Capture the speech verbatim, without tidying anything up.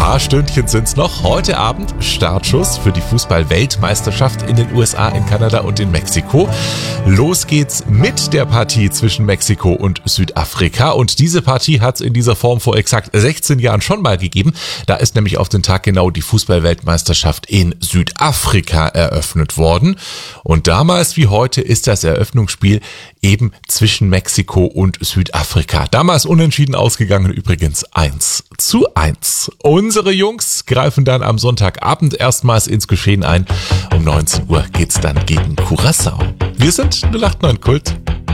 paar Stündchen sind's noch. Heute Abend Startschuss für die Fußball-Weltmeisterschaft in den U S A, in Kanada und in Mexiko. Los geht's mit der Partie zwischen Mexiko und Südafrika. Und diese Partie hat's in dieser Form vor exakt sechzehn Jahren schon mal gegeben. Da ist nämlich auf den Tag genau die Fußball-Weltmeisterschaft in Südafrika eröffnet worden. Und damals wie heute ist das Eröffnungsspiel eben zwischen Mexiko und Südafrika. Damals unentschieden ausgegangen, übrigens eins zu eins. Unsere Jungs greifen dann am Sonntagabend erstmals ins Geschehen ein. Um neunzehn Uhr geht's dann gegen Curaçao. Wir sind null acht neun Kult.